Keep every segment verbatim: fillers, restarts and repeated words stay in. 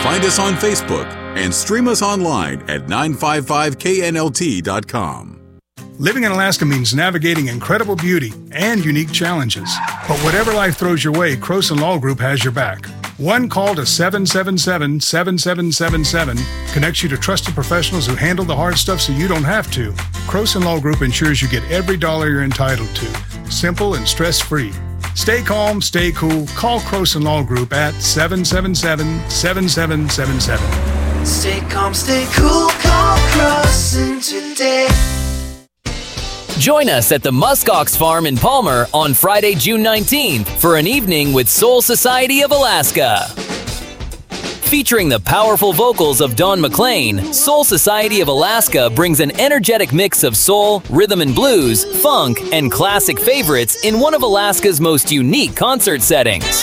Find us on Facebook and stream us online at nine five five K N L T dot com. Living in Alaska means navigating incredible beauty and unique challenges. But whatever life throws your way, Croson Law Group has your back. One call to seven seven seven, seven seven seven seven connects you to trusted professionals who handle the hard stuff so you don't have to. Croson Law Group ensures you get every dollar you're entitled to. Simple and stress-free. Stay calm, stay cool. Call Croson Law Group at seven seven seven, seven seven seven seven. Stay calm, stay cool. Call Croson today. Join us at the Muskox Farm in Palmer on Friday, June nineteenth for an evening with Soul Society of Alaska. Featuring the powerful vocals of Don McLean, Soul Society of Alaska brings an energetic mix of soul, rhythm and blues, funk, and classic favorites in one of Alaska's most unique concert settings.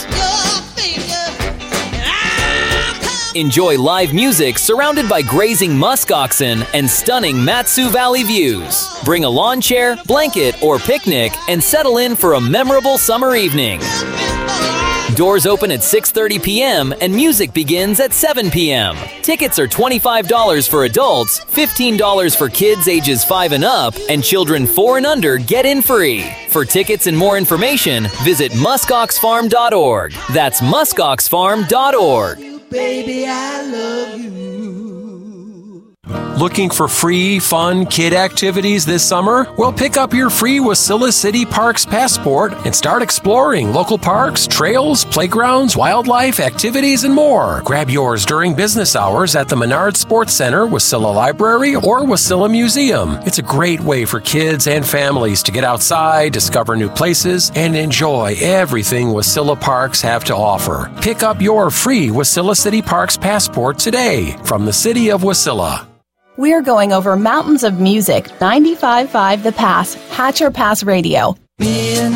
Enjoy live music surrounded by grazing musk oxen and stunning Matsu Valley views. Bring a lawn chair, blanket, or picnic and settle in for a memorable summer evening. Doors open at six thirty p.m. and music begins at seven p.m. Tickets are twenty-five dollars for adults, fifteen dollars for kids ages five and up, and children four and under get in free. For tickets and more information, visit muskox farm dot org. That's muskox farm dot org. Baby, I love you. Looking for free, fun kid activities this summer? Well, pick up your free Wasilla City Parks passport and start exploring local parks, trails, playgrounds, wildlife, activities, and more. Grab yours during business hours at the Menard Sports Center, Wasilla Library, or Wasilla Museum. It's a great way for kids and families to get outside, discover new places, and enjoy everything Wasilla Parks have to offer. Pick up your free Wasilla City Parks passport today from the City of Wasilla. We're going over mountains of music. ninety-five point five The Pass, Hatcher Pass Radio. Me and